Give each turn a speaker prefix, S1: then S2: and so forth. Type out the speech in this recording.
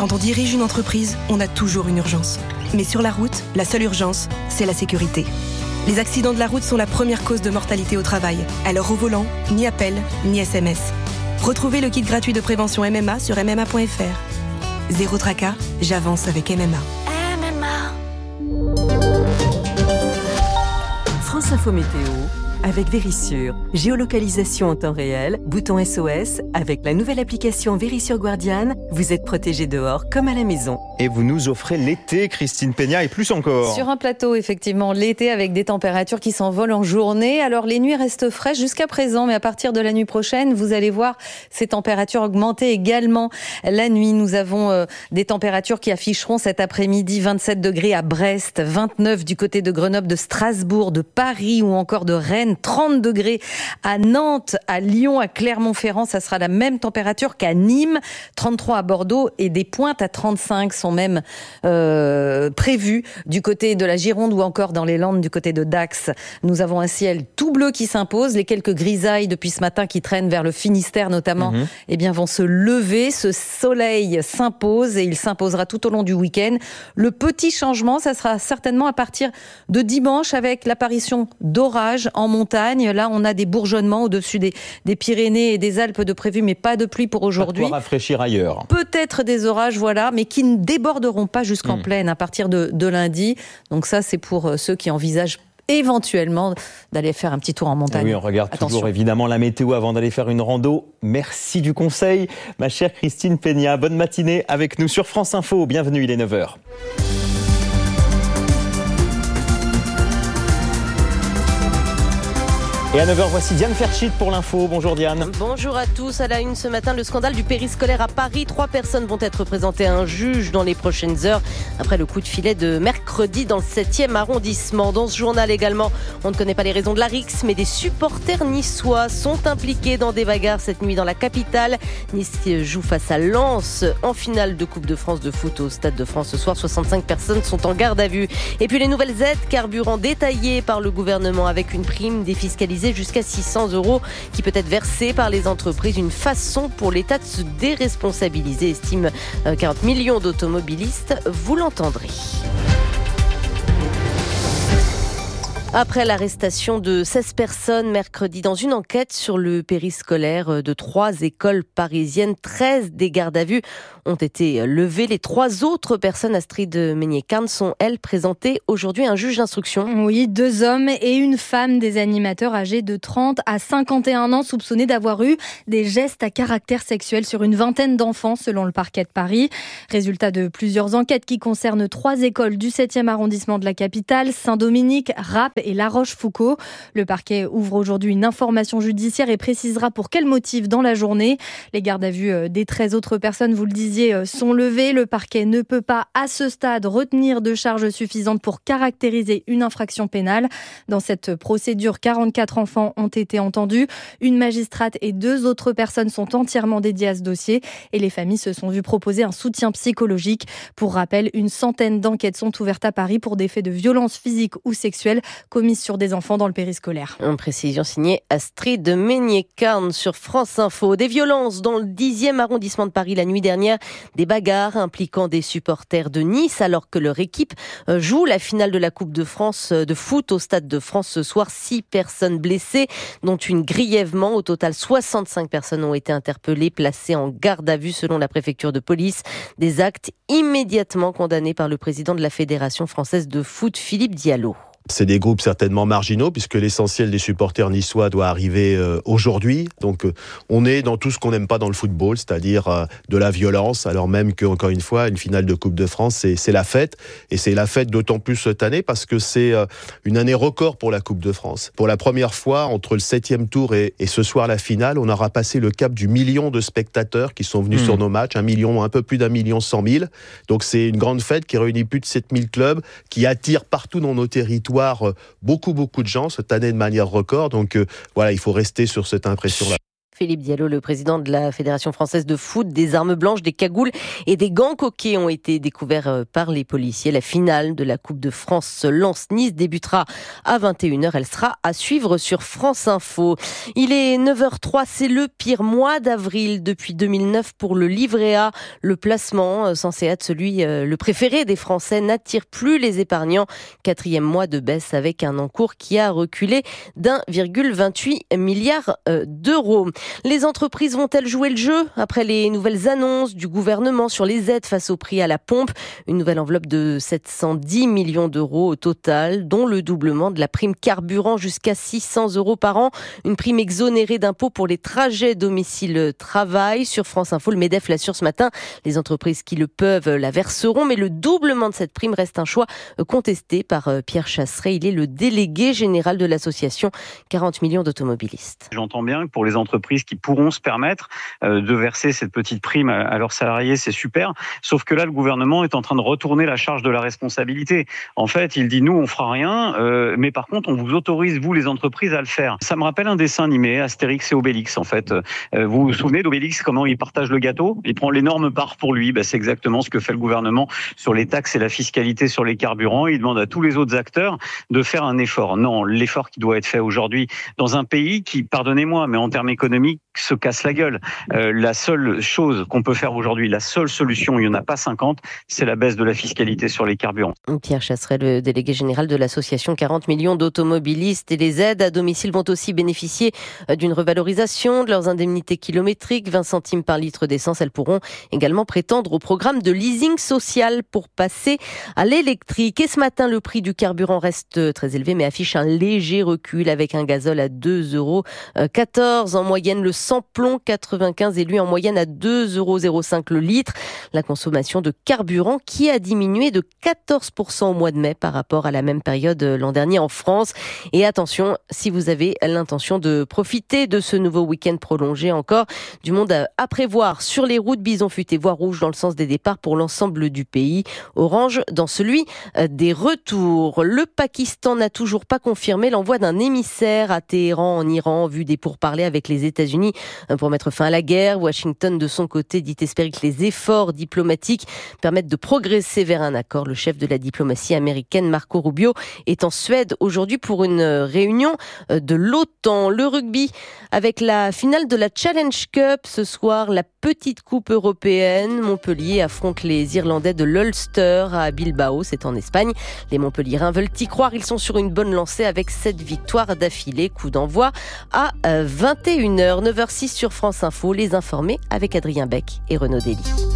S1: Quand on dirige une entreprise, on a toujours une urgence. Mais sur la route, la seule urgence, c'est la sécurité. Les accidents de la route sont la première cause de mortalité au travail. Alors au volant, ni appel, ni SMS. Retrouvez le kit gratuit de prévention MMA sur MMA.fr. Zéro tracas, j'avance avec MMA.
S2: France Info Météo avec Vérissure. Géolocalisation en temps réel, bouton SOS. Avec la nouvelle application Vérissure Guardian, vous êtes protégé dehors comme à la maison.
S3: Et vous nous offrez l'été, Christine Peña, et plus encore.
S4: Sur un plateau, effectivement, l'été avec des températures qui s'envolent en journée. Alors les nuits restent fraîches jusqu'à présent, mais à partir de la nuit prochaine, vous allez voir ces températures augmenter également. La nuit, nous avons des températures qui afficheront cet après-midi 27 degrés à Brest, 29 du côté de Grenoble, de Strasbourg, de Paris ou encore de Rennes. 30 degrés à Nantes, à Lyon, à Clermont-Ferrand, ça sera la même température qu'à Nîmes, 33 à Bordeaux et des pointes à 35 sont même prévues du côté de la Gironde ou encore dans les Landes du côté de Dax. Nous avons un ciel tout bleu qui s'impose, les quelques grisailles depuis ce matin qui traînent vers le Finistère notamment, eh bien vont se lever, ce soleil s'impose et il s'imposera tout au long du week-end. Le petit changement, ça sera certainement à partir de dimanche avec l'apparition d'orages en montagne. Là, on a des bourgeonnements au-dessus des Pyrénées et des Alpes de prévu, mais pas de pluie pour aujourd'hui.
S3: Pas de quoi rafraîchir ailleurs.
S4: Peut-être des orages, voilà, mais qui ne déborderont pas jusqu'en plaine à partir de lundi. Donc ça, c'est pour ceux qui envisagent éventuellement d'aller faire un petit tour en montagne.
S3: Oui, on regarde toujours évidemment la météo avant d'aller faire une rando. Merci du conseil, ma chère Christine Peña. Bonne matinée avec nous sur France Info. Bienvenue, il est 9h. Et à 9h, voici Diane Ferchit pour l'info. Bonjour Diane.
S5: Bonjour à tous. À la une ce matin, le scandale du périscolaire à Paris. 3 personnes vont être présentées à un juge dans les prochaines heures après le coup de filet de mercredi dans le 7e arrondissement. Dans ce journal également, on ne connaît pas les raisons de la rixe, mais des supporters niçois sont impliqués dans des bagarres cette nuit dans la capitale. Nice joue face à Lens en finale de Coupe de France de foot au Stade de France ce soir. 65 personnes sont en garde à vue. Et puis les nouvelles aides carburant détaillées par le gouvernement avec une prime défiscalisée jusqu'à 600 € qui peut être versée par les entreprises. Une façon pour l'État de se déresponsabiliser, estime 40 millions d'automobilistes. Vous l'entendrez. Après l'arrestation de 16 personnes mercredi dans une enquête sur le périscolaire de 3 écoles parisiennes, 13 des gardes à vue ont été levés. Les 3 autres personnes, Astrid Meignet-Carne, sont elles présentées aujourd'hui à un juge d'instruction.
S6: Oui, 2 hommes et une femme des animateurs âgés de 30 à 51 ans soupçonnés d'avoir eu des gestes à caractère sexuel sur une vingtaine d'enfants selon le parquet de Paris. Résultat de plusieurs enquêtes qui concernent 3 écoles du 7e arrondissement de la capitale, Saint-Dominique, Rapp et La Rochefoucauld. Le parquet ouvre aujourd'hui une information judiciaire et précisera pour quel motif dans la journée. Les gardes à vue des 13 autres personnes, vous le disiez, sont levés. Le parquet ne peut pas, à ce stade, retenir de charges suffisantes pour caractériser une infraction pénale. Dans cette procédure, 44 enfants ont été entendus. Une magistrate et 2 autres personnes sont entièrement dédiées à ce dossier et les familles se sont vues proposer un soutien psychologique. Pour rappel, une centaine d'enquêtes sont ouvertes à Paris pour des faits de violence physique ou sexuelle commises sur des enfants dans le périscolaire.
S5: Une précision signée Astrid Meignet-Carne sur France Info. Des violences dans le 10e arrondissement de Paris la nuit dernière. Des bagarres impliquant des supporters de Nice alors que leur équipe joue la finale de la Coupe de France de foot au Stade de France ce soir. 6 personnes blessées, dont une grièvement. Au total, 65 personnes ont été interpellées, placées en garde à vue selon la préfecture de police. Des actes immédiatement condamnés par le président de la Fédération française de foot, Philippe Diallo.
S7: C'est des groupes certainement marginaux puisque l'essentiel des supporters niçois doit arriver aujourd'hui. Donc on est dans tout ce qu'on n'aime pas dans le football, c'est-à-dire de la violence, alors même que, encore une fois, une finale de Coupe de France, c'est la fête. Et c'est la fête d'autant plus cette année parce que c'est une année record pour la Coupe de France. Pour la première fois, entre le 7e tour et ce soir la finale, on aura passé le cap du 1 million de spectateurs qui sont venus sur nos matchs, un peu plus d'1 million 100 000. Donc c'est une grande fête qui réunit plus de 7000 clubs, qui attire partout dans nos territoires beaucoup de gens cette année de manière record. Donc voilà, il faut rester sur cette impression-là.
S5: Philippe Diallo, le président de la Fédération française de foot, des armes blanches, des cagoules et des gants coquets ont été découverts par les policiers. La finale de la Coupe de France Lens-Nice débutera à 21h. Elle sera à suivre sur France Info. Il est 9h03, c'est le pire mois d'avril depuis 2009 pour le livret A. Le placement, censé être celui le préféré des Français, n'attire plus les épargnants. 4e mois de baisse avec un encours qui a reculé d'1,28 milliard d'euros. Les entreprises vont-elles jouer le jeu après les nouvelles annonces du gouvernement sur les aides face au prix à la pompe? Une nouvelle enveloppe de 710 millions d'euros au total, dont le doublement de la prime carburant jusqu'à 600 euros par an. Une prime exonérée d'impôts pour les trajets domicile-travail. Sur France Info, le MEDEF l'assure ce matin. Les entreprises qui le peuvent la verseront, mais le doublement de cette prime reste un choix contesté par Pierre Chasseret. Il est le délégué général de l'association 40 millions d'automobilistes.
S8: J'entends bien que pour les entreprises qui pourront se permettre de verser cette petite prime à leurs salariés, c'est super. Sauf que là, le gouvernement est en train de retourner la charge de la responsabilité. En fait, il dit, nous, on fera rien, mais par contre, on vous autorise, vous, les entreprises, à le faire. Ça me rappelle un dessin animé, Astérix et Obélix, en fait. Vous vous souvenez d'Obélix, comment il partage le gâteau? Il prend l'énorme part pour lui. C'est exactement ce que fait le gouvernement sur les taxes et la fiscalité sur les carburants. Il demande à tous les autres acteurs de faire un effort. Non, l'effort qui doit être fait aujourd'hui dans un pays qui, pardonnez-moi, mais en termes économiques, se casse la gueule. La seule chose qu'on peut faire aujourd'hui, la seule solution, il n'y en a pas 50, c'est la baisse de la fiscalité sur les carburants.
S5: Pierre Chasseret, le délégué général de l'association 40 millions d'automobilistes, et les aides à domicile vont aussi bénéficier d'une revalorisation de leurs indemnités kilométriques, 20 centimes par litre d'essence. Elles pourront également prétendre au programme de leasing social pour passer à l'électrique. Et ce matin, le prix du carburant reste très élevé, mais affiche un léger recul avec un gazole à 2,14 € en moyenne. Le sans-plomb 95 est lui en moyenne à 2,05 € le litre. La consommation de carburant qui a diminué de 14% au mois de mai par rapport à la même période l'an dernier en France. Et attention, si vous avez l'intention de profiter de ce nouveau week-end prolongé, encore du monde à prévoir sur les routes. Bison futé, voie rouge dans le sens des départs pour l'ensemble du pays. Orange dans celui des retours. Le Pakistan n'a toujours pas confirmé l'envoi d'un émissaire à Téhéran en Iran en vue des pourparlers avec les États-Unis pour mettre fin à la guerre. Washington, de son côté, dit espérer que les efforts diplomatiques permettent de progresser vers un accord. Le chef de la diplomatie américaine, Marco Rubio, est en Suède aujourd'hui pour une réunion de l'OTAN. Le rugby, avec la finale de la Challenge Cup ce soir, la petite coupe européenne. Montpellier affronte les Irlandais de l'Ulster à Bilbao, c'est en Espagne. Les Montpelliérains veulent y croire, ils sont sur une bonne lancée avec 7 victoires d'affilée. Coup d'envoi à 21h, 9h06 sur France Info. Les informés avec Adrien Beck et Renaud Dely.